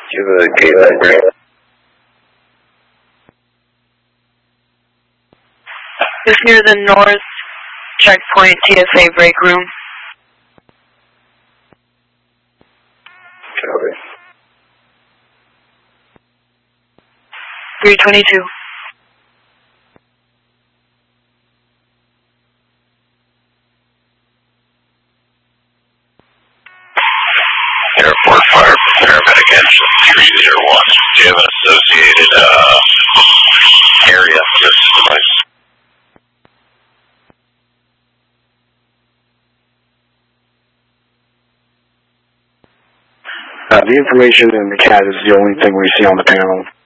To the gate break. It's near the north checkpoint TSA break room. Copy. 322. Airport fire paramedic engine 301. Do you have an associated area for this device? The information in the CAD is the only thing we see on the panel.